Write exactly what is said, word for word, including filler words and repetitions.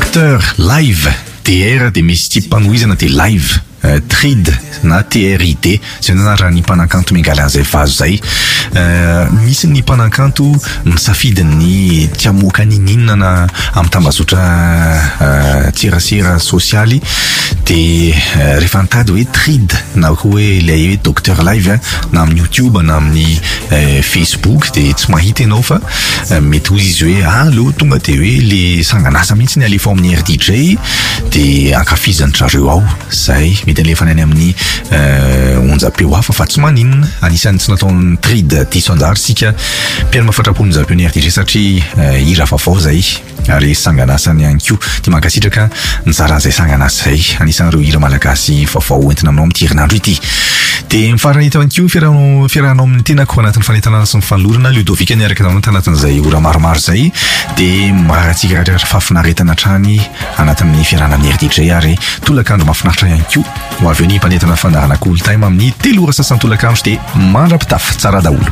Docteur Live T R dia misy type mpanohizana dia live Uh, Trid na T R I D zay raha ny mpanakanto mingala an'izay vazo zay. Uh, misy ny mpanakanto misafidy ny tiamoaka ninina na amin'ny tambazotra uh, tserasera sosialy dia uh, rehefa nitady hoe Trid na koa hoe ilay hoe Docteur Live eh, na amin'ny YouTube na amin'ny uh, Facebook dia tsy mahita ianao fa uh, mety hozy izy hoe allo tonga dia hoe le sanganasa mihitsy ny alefa amin'ny R D J dia ankafizany zareo ao zay mety alefa any amin'ny onjam-peo hafa fa tsy maninona anisan'ny tsy nataon'ny Trid diso anjara sika mpiara mahafatrapony onjam-peon'ny R D J satria hira vaovao zay ary sanganasany ihany koa dia mankasitraka nizaran'izay sanganasa zay anisan'ireo hira malagasy vaovao entina aminao amin'ity herinandro ity. Dia mifarana hita ihany koa fiarahanao fiarahanao amin'ny tenako anatin'ny fanentanana sy ny fanolorana Ludovic niaraka anao tanatin'izay ora maromaro zay dia maratsika raha fafinaretana trany anatin'ny fiarahana amin'ny R D J ary tolakandro mahafinaritra ihany koa ho avy eo ny mpanentana fandarana cool time amin'ny telo ora sasany tolakandro dia mandrapitafy tsara daholo.